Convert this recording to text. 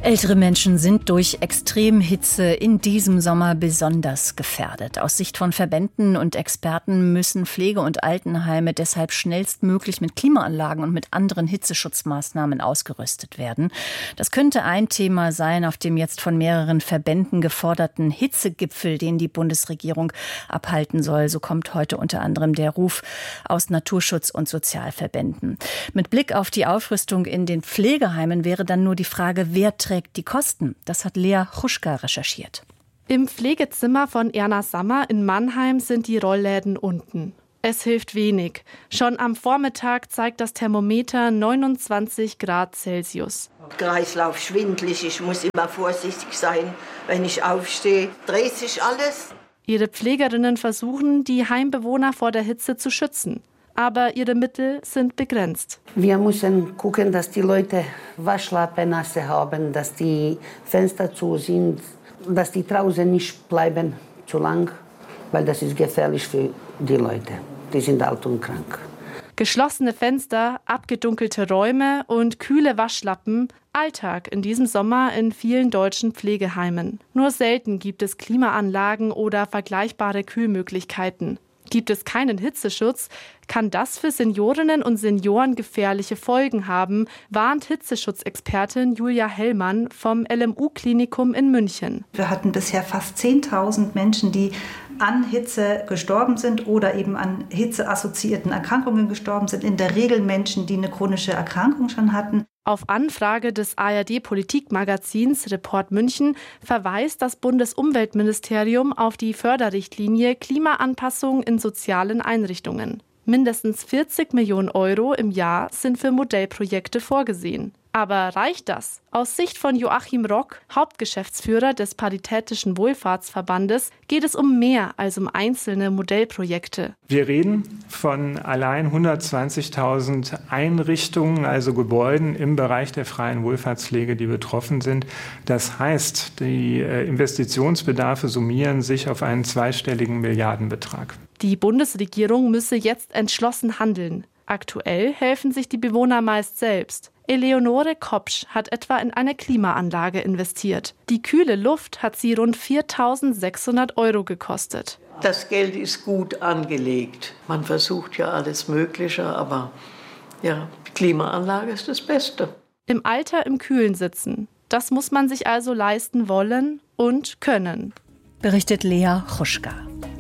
Ältere Menschen sind durch Extremhitze in diesem Sommer besonders gefährdet. Aus Sicht von Verbänden und Experten müssen Pflege- und Altenheime deshalb schnellstmöglich mit Klimaanlagen und mit anderen Hitzeschutzmaßnahmen ausgerüstet werden. Das könnte ein Thema sein auf dem jetzt von mehreren Verbänden geforderten Hitzegipfel, den die Bundesregierung abhalten soll. So kommt heute unter anderem der Ruf aus Naturschutz- und Sozialverbänden. Mit Blick auf die Aufrüstung in den Pflegeheimen wäre dann nur die Frage, wer trägt die Kosten? Das hat Lea Chuschka recherchiert. Im Pflegezimmer von Erna Sammer in Mannheim sind die Rollläden unten. Es hilft wenig. Schon am Vormittag zeigt das Thermometer 29 Grad Celsius. Kreislauf schwindelig, ich muss immer vorsichtig sein, wenn ich aufstehe. Dreht sich alles. Ihre Pflegerinnen versuchen, die Heimbewohner vor der Hitze zu schützen. Aber ihre Mittel sind begrenzt. Wir müssen gucken, dass die Leute Waschlappen nasse haben, dass die Fenster zu sind, dass die draußen nicht bleiben zu lang, weil das ist gefährlich für die Leute. Die sind alt und krank. Geschlossene Fenster, abgedunkelte Räume und kühle Waschlappen. Alltag in diesem Sommer in vielen deutschen Pflegeheimen. Nur selten gibt es Klimaanlagen oder vergleichbare Kühlmöglichkeiten. Gibt es keinen Hitzeschutz, kann das für Seniorinnen und Senioren gefährliche Folgen haben, warnt Hitzeschutzexpertin Julia Hellmann vom LMU-Klinikum in München. Wir hatten bisher fast 10.000 Menschen, die an Hitze gestorben sind oder eben an hitzeassoziierten Erkrankungen gestorben sind. In der Regel Menschen, die eine chronische Erkrankung schon hatten. Auf Anfrage des ARD-Politikmagazins Report München verweist das Bundesumweltministerium auf die Förderrichtlinie Klimaanpassung in sozialen Einrichtungen. Mindestens 40 Millionen Euro im Jahr sind für Modellprojekte vorgesehen. Aber reicht das? Aus Sicht von Joachim Rock, Hauptgeschäftsführer des Paritätischen Wohlfahrtsverbandes, geht es um mehr als um einzelne Modellprojekte. Wir reden von allein 120.000 Einrichtungen, also Gebäuden im Bereich der freien Wohlfahrtspflege, die betroffen sind. Das heißt, die Investitionsbedarfe summieren sich auf einen zweistelligen Milliardenbetrag. Die Bundesregierung müsse jetzt entschlossen handeln. Aktuell helfen sich die Bewohner meist selbst. Eleonore Kopsch hat etwa in eine Klimaanlage investiert. Die kühle Luft hat sie rund 4.600 € gekostet. Das Geld ist gut angelegt. Man versucht ja alles Mögliche, aber ja, die Klimaanlage ist das Beste. Im Alter im Kühlen sitzen. Das muss man sich also leisten wollen und können. Berichtet Lea Chuschka.